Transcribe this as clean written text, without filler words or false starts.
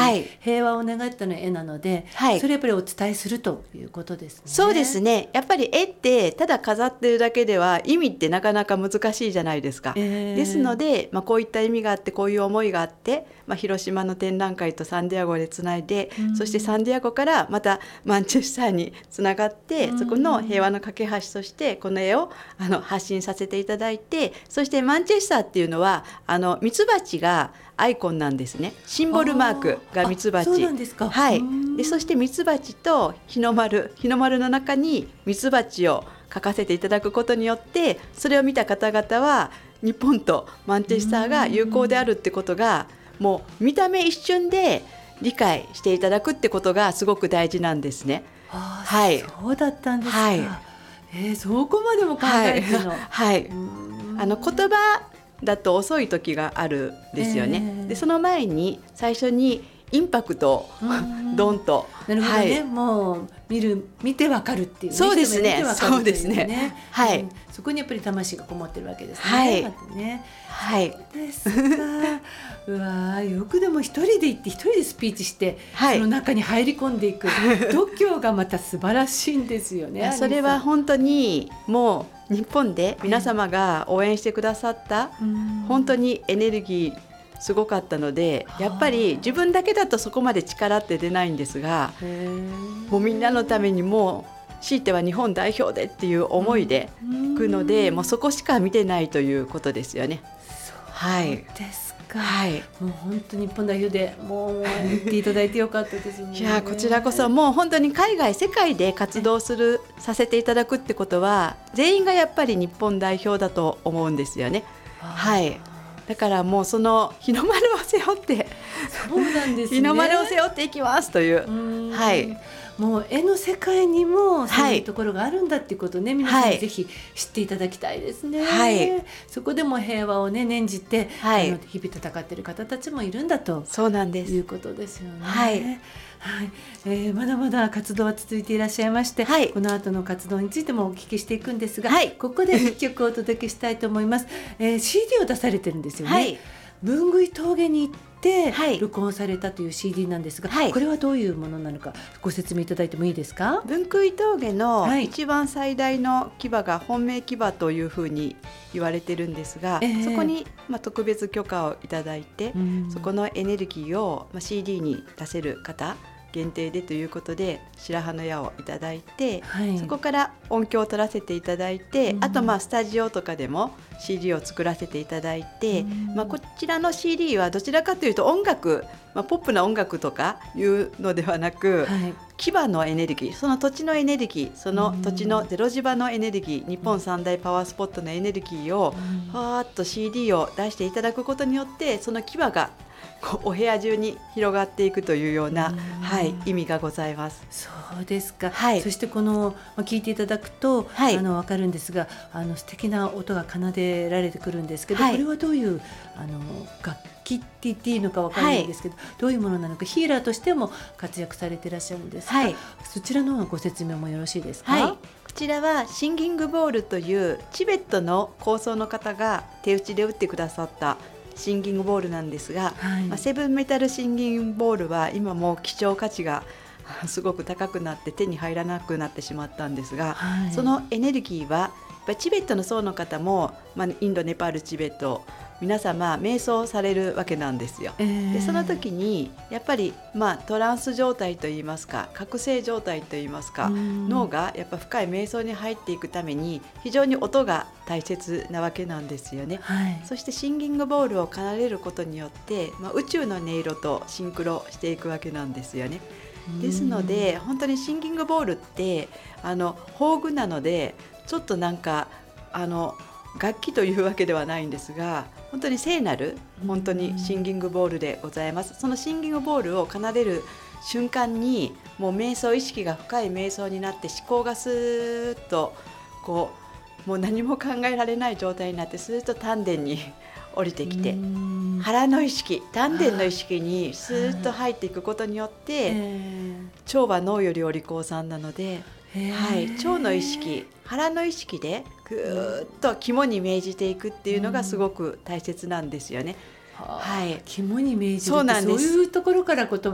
平和を願ったの絵なので、それやっぱりお伝えするということですね。 そうですね。やっぱり絵ってただ飾ってるだけでは意味ってなかなか難しいじゃないですか。ですので、こういった意味があってこういう思いがあって、広島の展覧会とサンディエゴでつないで、そしてサンディエゴからまたマンチェスターにつながって、そこの平和の架け橋としてこの絵を発信させていただいて、そしてマンチェスターっていうのはミツバチがアイコンなんですね。シンボルマークがミツバチ。 そうなんですか。 でそしてミツバチと日の丸の中にミツバチを描かせていただくことによって、それを見た方々は日本とマンチェスターが友好であるってことがもう見た目一瞬で理解していただくってことがすごく大事なんですね。 そうだったんですか。そこまでも考えての。 言葉だと遅い時があるんですよね。でその前に最初にインパクトドンと。 なるほどね。もう見てわかるっていうね。 そうですね。そうですね。 そこにやっぱり魂がこもってるわけですね。そうですか。うわよくでも一人で行って一人でスピーチして、その中に入り込んでいく度胸がまた素晴らしいんですよね。 それは本当にもう日本で皆様が応援してくださった本当にエネルギーすごかったので、やっぱり自分だけだとそこまで力って出ないんですが、もうみんなのためにも強いては日本代表でっていう思いで行くので、もうそこしか見てないということですよね。 そうですか。もう本当に日本代表でもう言っていただいてよかったですね。 いやこちらこそもう本当に海外世界で活動させていただくってことは全員がやっぱり日本代表だと思うんですよね。だからもうその日の丸を背負ってそうなんですね。 日の丸を背負っていきますという、 もう絵の世界にもそういうところがあるんだっていうことをね、皆さんにぜひ知っていただきたいですね。そこでも平和をね念じて、日々戦っている方たちもいるんだということですよね。まだまだ活動は続いていらっしゃいまして、この後の活動についてもお聞きしていくんですが、ここで1曲お届けしたいと思います。CD を出されてるんですよね。文具峠に行って録音されたという CD なんですが、これはどういうものなのかご説明いただいてもいいですか？ 文具峠の一番最大の牙が本命牙というふうに言われてるんですが、そこに特別許可をいただいて、そこのエネルギーをCD に出せる方限定でということで白羽の矢をいただいて、そこから音響を取らせていただいて、あとスタジオとかでも CD を作らせていただいて、こちらの CD はどちらかというと音楽、ポップな音楽とかいうのではなく、牙のエネルギー、その土地のエネルギー、その土地のゼロ磁場のエネルギー、日本三大パワースポットのエネルギーをふわーっと CD を出していただくことによって、その牙がお部屋中に広がっていくというような、意味がございます。 そうですか。そしてこの聞いていただくと、分かるんですが、素敵な音が奏でられてくるんですけど、これはどういう楽器って言っていいのか分からないんですけど、どういうものなのか、ヒーラーとしても活躍されていらっしゃるんですが、そちらのご説明もよろしいですか？ こちらはシンギングボールというチベットの高僧の方が手打ちで打ってくださったシンギングボールなんですが、セブンメタルシンギングボールは今もう希少価値がすごく高くなって手に入らなくなってしまったんですが、そのエネルギーはやっぱりチベットの僧の方も、インド、ネパール、チベット皆様瞑想されるわけなんですよ。でその時にやっぱりトランス状態といいますか、覚醒状態といいますか、脳がやっぱ深い瞑想に入っていくために非常に音が大切なわけなんですよね。そしてシンギングボールを奏でることによって、宇宙の音色とシンクロしていくわけなんですよね。ですので本当にシンギングボールって宝具なので、ちょっとなんか楽器というわけではないんですが、本当に聖なる本当にシンギングボールでございます。そのシンギングボールを奏でる瞬間にもう瞑想意識が深い瞑想になって、思考がスーッともう何も考えられない状態になって、スーッと丹田に降りてきて、腹の意識、丹田の意識にスーッと入っていくことによって、腸は脳よりお利口さんなので、腸の意識、腹の意識でぐーっと肝に銘じていくっていうのがすごく大切なんですよね。 肝に銘じるってそういうところから言葉